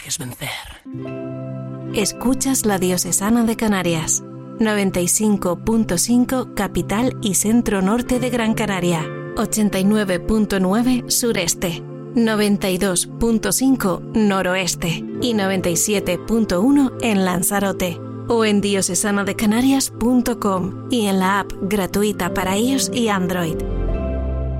dejes vencer. Escuchas la Diocesana de Canarias, 95.5 capital y centro norte de Gran Canaria, 89.9 sureste, 92.5 noroeste y 97.1 en Lanzarote. O en diocesandecanarias.com y en la app gratuita para iOS y Android.